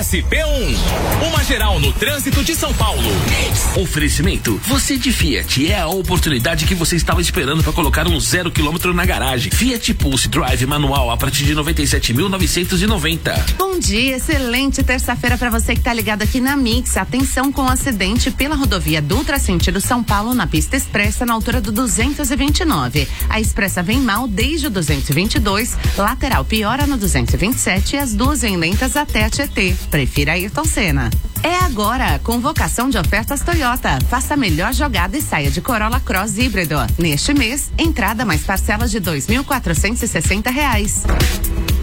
SP1. Uma geral no trânsito de São Paulo. Oferecimento, você de Fiat, é a oportunidade que você estava esperando para colocar um 0 km na garagem. Fiat Pulse Drive manual a partir de 97.990. Bom dia, excelente terça-feira para você que tá ligado aqui na Mix. Atenção com o acidente pela rodovia Dutra sentido São Paulo na pista expressa na altura do 229. A expressa vem mal desde o 222, lateral piora no 227 e as duas vêm lentas até a Tietê. Prefira Ayrton Senna. É agora, convocação de ofertas Toyota. Faça a melhor jogada e saia de Corolla Cross híbrido. Neste mês, entrada mais parcelas de R$ 2.460.